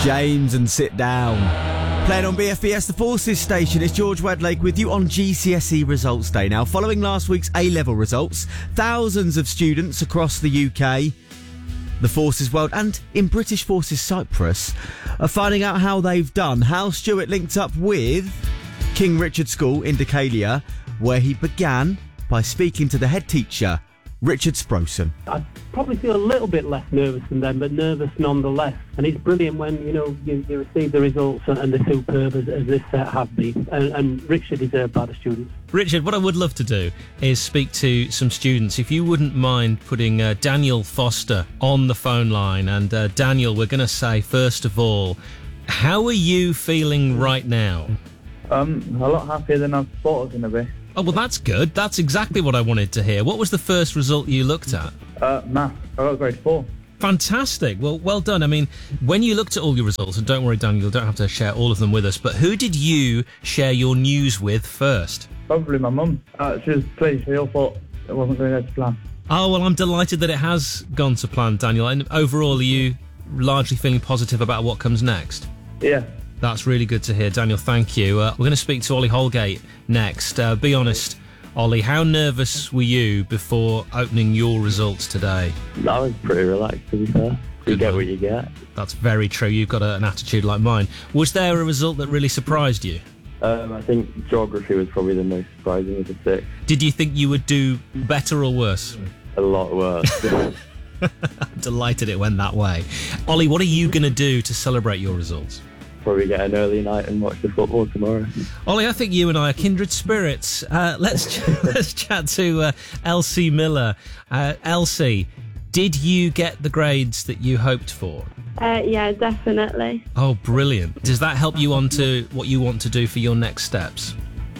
James and Sit Down. Playing on BFBS, the Forces station, it's George Wedlake with you on GCSE Results Day. Now, following last week's A-level results, thousands of students across the UK, the Forces world and in British Forces Cyprus are finding out how they've done. Hal Stewart linked up with King Richard School in Decalia, where he began by speaking to the head teacher, Richard Sproson. I probably feel a little bit less nervous than them, but nervous nonetheless. And it's brilliant when, you receive the results and they're superb as this set have been. And Richard deserved by the students. Richard, what I would love to do is speak to some students. If you wouldn't mind putting Daniel Foster on the phone line. And Daniel, we're going to say, first of all, how are you feeling right now? A lot happier than I thought I was going to be. Oh, well, that's good. That's exactly what I wanted to hear. What was the first result you looked at? Math. I got grade 4. Fantastic. Well done. I mean, when you looked at all your results, and don't worry, Daniel, you don't have to share all of them with us, but who did you share your news with first? Probably my mum. She was pleased. She all thought it wasn't going to go to plan. Oh, well, I'm delighted that it has gone to plan, Daniel. And overall, are you largely feeling positive about what comes next? Yeah. That's really good to hear, Daniel. Thank you. We're going to speak to Ollie Holgate next. Be honest, Ollie, how nervous were you before opening your results today? I was pretty relaxed, to be fair. You get what you get. That's very true. You've got an attitude like mine. Was there a result that really surprised you? I think geography was probably the most surprising of the 6. Did you think you would do better or worse? A lot worse. I'm delighted it went that way. Ollie, what are you going to do to celebrate your results? Probably get an early night and watch the football tomorrow. Ollie, I think you and I are kindred spirits. Let's chat to Elsie Miller. Elsie, did you get the grades that you hoped for? Yeah, definitely. Oh, brilliant. Does that help you on to what you want to do for your next steps?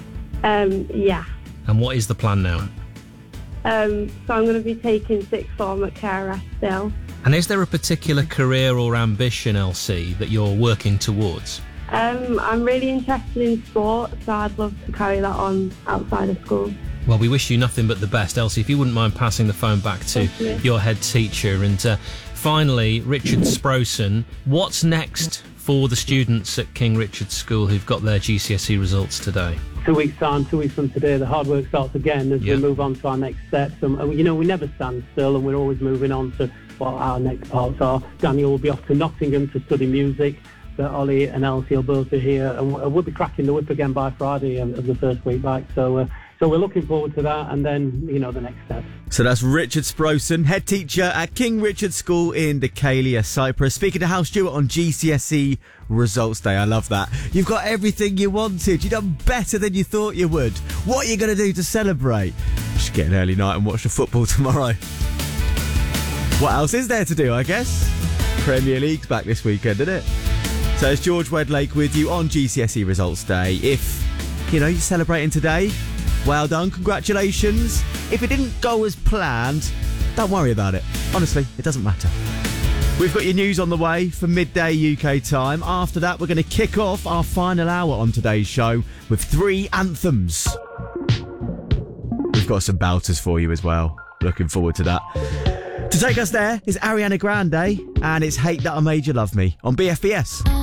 Yeah. And what is the plan now? So I'm going to be taking sixth form at KRS still. And is there a particular career or ambition, Elsie, that you're working towards? I'm really interested in sport, so I'd love to carry that on outside of school. Well, we wish you nothing but the best. Elsie, if you wouldn't mind passing the phone back to your head teacher. And finally, Richard Sproson, what's next for the students at King Richard School who've got their GCSE results today? 2 weeks time, 2 weeks from today, the hard work starts again as we move on to our next steps. And we never stand still, and we're always moving on to what our next parts are. Daniel will be off to Nottingham to study music, but Ollie and Elsie will both be here, and we'll be cracking the whip again by Friday of the first week back. So we're looking forward to that, and then, the next steps. So that's Richard Sproson, head teacher at King Richard School in Decalia, Cyprus, speaking to Hal Stewart on GCSE Results Day. I love that. You've got everything you wanted. You've done better than you thought you would. What are you going to do to celebrate? Just get an early night and watch the football tomorrow. What else is there to do, I guess? Premier League's back this weekend, isn't it? So it's George Wedlake with you on GCSE Results Day. If, you're celebrating today, well done, congratulations. If it didn't go as planned, don't worry about it. Honestly, it doesn't matter. We've got your news on the way for midday UK time. After that, we're going to kick off our final hour on today's show with 3 anthems. We've got some belters for you as well. Looking forward to that. To take us there is Ariana Grande, and it's Hate That I Made You Love Me on BFBS.